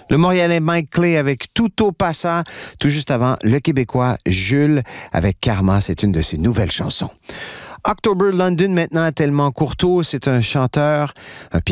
Le Montréalais Mike Clay avec Tutto Passa. Tout juste avant, le Québécois Jules avec Karma. C'est une de ses nouvelles chansons. October London maintenant, Tellement Courteau. C'est un chanteur, un